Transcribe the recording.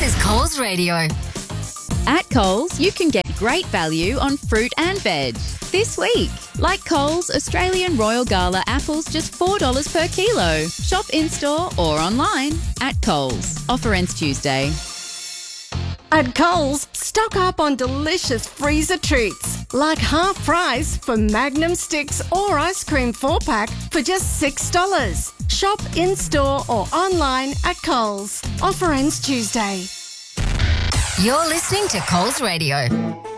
is Coles Radio. At Coles, you can get great value on fruit and veg. This week, like Coles, Australian Royal Gala apples just $4 per kilo. Shop in-store or online at Coles. Offer ends Tuesday. At Coles, stock up on delicious freezer treats, like half price for Magnum sticks or ice cream 4-pack for just $6. Shop in-store or online at Coles. Offer ends Tuesday. You're listening to Coles Radio.